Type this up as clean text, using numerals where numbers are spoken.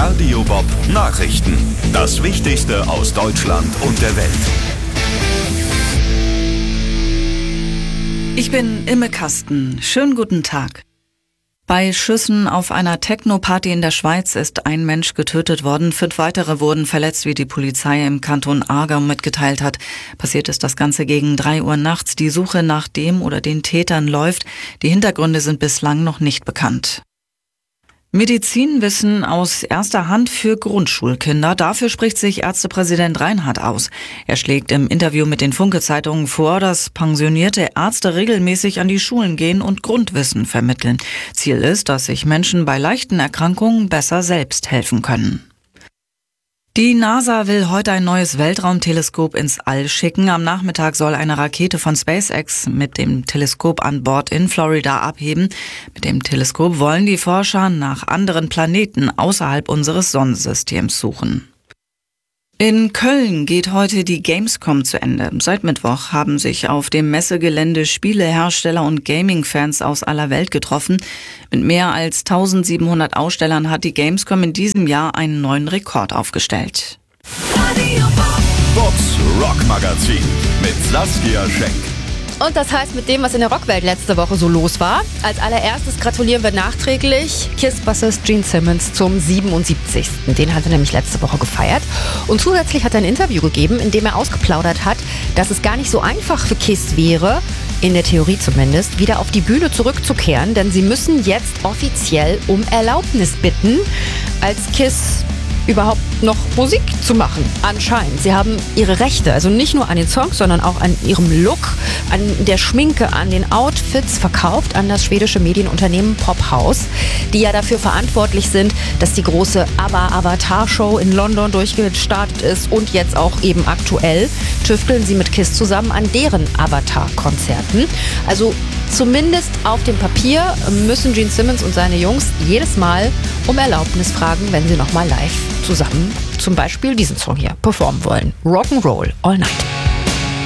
Radio Bob Nachrichten. Das Wichtigste aus Deutschland und der Welt. Ich bin Imme Kasten. Schönen guten Tag. Bei Schüssen auf einer Techno-Party in der Schweiz ist ein Mensch getötet worden. 5 weitere wurden verletzt, wie die Polizei im Kanton Aargau mitgeteilt hat. Passiert ist das Ganze gegen 3 Uhr nachts. Die Suche nach dem oder den Tätern läuft. Die Hintergründe sind bislang noch nicht bekannt. Medizinwissen aus erster Hand für Grundschulkinder. Dafür spricht sich Ärztepräsident Reinhardt aus. Er schlägt im Interview mit den Funke-Zeitungen vor, dass pensionierte Ärzte regelmäßig an die Schulen gehen und Grundwissen vermitteln. Ziel ist, dass sich Menschen bei leichten Erkrankungen besser selbst helfen können. Die NASA will heute ein neues Weltraumteleskop ins All schicken. Am Nachmittag soll eine Rakete von SpaceX mit dem Teleskop an Bord in Florida abheben. Mit dem Teleskop wollen die Forscher nach anderen Planeten außerhalb unseres Sonnensystems suchen. In Köln geht heute die Gamescom zu Ende. Seit Mittwoch haben sich auf dem Messegelände Spielehersteller und Gaming-Fans aus aller Welt getroffen. Mit mehr als 1700 Ausstellern hat die Gamescom in diesem Jahr einen neuen Rekord aufgestellt. Bobs Rockmagazin mit Saskia Schenk. Und das heißt, mit dem, was in der Rockwelt letzte Woche so los war, als allererstes gratulieren wir nachträglich Kiss-Bassist Gene Simmons zum 77. Den hat er nämlich letzte Woche gefeiert. Und zusätzlich hat er ein Interview gegeben, in dem er ausgeplaudert hat, dass es gar nicht so einfach für Kiss wäre, in der Theorie zumindest, wieder auf die Bühne zurückzukehren, denn sie müssen jetzt offiziell um Erlaubnis bitten, als Kiss überhaupt noch Musik zu machen, anscheinend. Sie haben ihre Rechte, also nicht nur an den Songs, sondern auch an ihrem Look, an der Schminke, an den Outfits verkauft an das schwedische Medienunternehmen Pophouse, die ja dafür verantwortlich sind, dass die große ABBA-Avatar-Show in London durchgestartet ist und jetzt auch eben aktuell tüfteln sie mit Kiss zusammen an deren Avatar-Konzerten. Also zumindest auf dem Papier müssen Gene Simmons und seine Jungs jedes Mal um Erlaubnis fragen, wenn sie nochmal live zusammen zum Beispiel diesen Song hier performen wollen. Rock'n'Roll All Night.